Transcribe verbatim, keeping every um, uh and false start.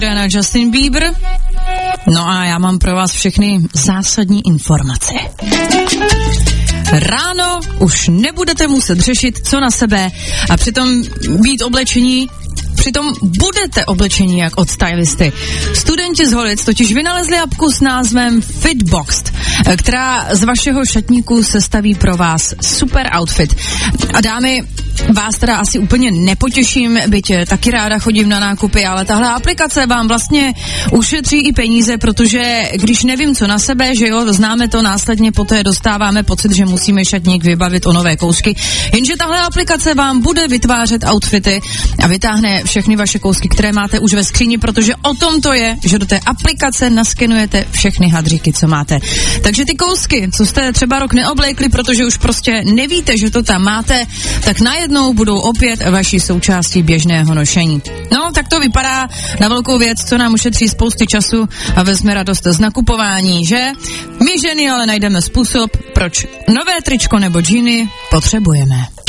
na Justin Bieber. No a já mám pro vás všechny zásadní informace. Ráno už nebudete muset řešit, co na sebe a přitom být oblečení. Přitom budete oblečení jak od stylisty. Studenti z Holic totiž vynalezli apku s názvem Fitboxed, která z vašeho šatníku sestaví pro vás super outfit. A dámy, vás teda asi úplně nepotěším, byť taky ráda chodím na nákupy, ale tahle aplikace vám vlastně ušetří i peníze, protože když nevím, co na sebe, že jo, známe to, následně poté dostáváme pocit, že musíme šatník vybavit o nové kousky, jenže tahle aplikace vám bude vytvářet outfity a vytáhne všechny vaše kousky, které máte už ve skříni, protože o tom to je, že do té aplikace naskenujete všechny hadříky, co máte. Takže ty kousky, co jste třeba rok neoblékli, protože už prostě nevíte, že to tam máte, tak najednou budou opět vaší součástí běžného nošení. No, tak to vypadá na velkou věc, co nám ušetří spousty času a vezme radost z nakupování, že? My ženy ale najdeme způsob, proč nové tričko nebo džíny potřebujeme.